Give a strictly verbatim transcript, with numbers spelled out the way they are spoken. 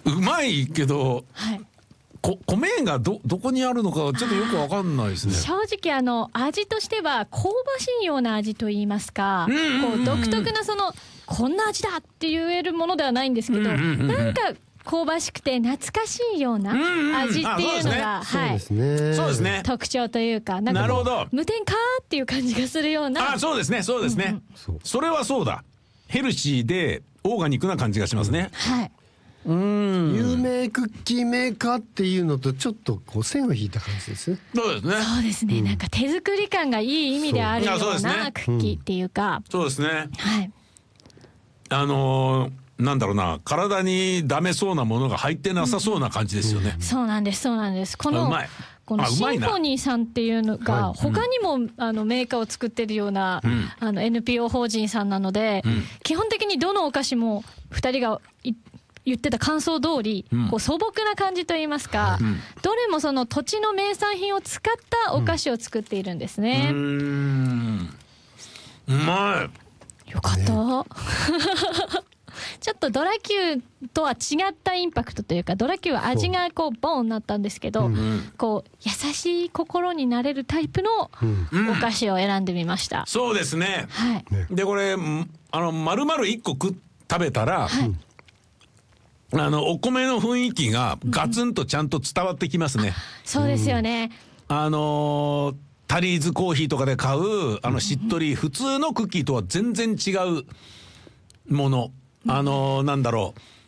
うまいけど、 はい、 こ米が ど, どこにあるのかちょっとよくわかんないですね。 正直あの味としては香ばしいような味といいますか、 うんうんうんうん、 こう独特なそのこんな味だって言えるものではないんですけど、 うんうんうんうん、 なんか香ばしくて懐かしいような味っていうのが、 そうですね、 そうですね、 特徴というか、なんかなるほど、 無添加っていう感じがするような。 あ、そうですねそうですね、うんうん、それはそうだ、ヘルシーでオーガニックな感じがしますね、 うん、はい、 うん、有名クッキーメーカーっていうのとちょっとこう線を引いた感じですね。 そうですね、そうですね、うん、なんか手作り感がいい意味であるようなクッキーっていうか、 そうですね、 はい、 あのーなんだろうな、体にダメそうなものが入ってなさそうな感じですよね、うん、 そうなんですそうなんです。このこのシンフォニーさんっていうのが他にもあのメーカーを作ってるような、うん、あの エヌピーオー 法人さんなので、うん、基本的にどのお菓子もふたりが言ってた感想通り、うん、こう素朴な感じといいますか、うん、どれもその土地の名産品を使ったお菓子を作っているんですね、うん、うーん、 うまい、よかった、ねちょっとドラキューとは違ったインパクトというか、ドラキューは味がこうボーンになったんですけど、うん、こう優しい心になれるタイプのお菓子を選んでみました、うん、 そうですね、 はい、 でこれあの丸々いっこ食べたら、はい、あのお米の雰囲気がガツンとちゃんと伝わってきますね、うん、 そうですよね、 うん、あのー、タリーズコーヒーとかで買うあのしっとり、うん、普通のクッキーとは全然違うもの、あのー、なんだろう、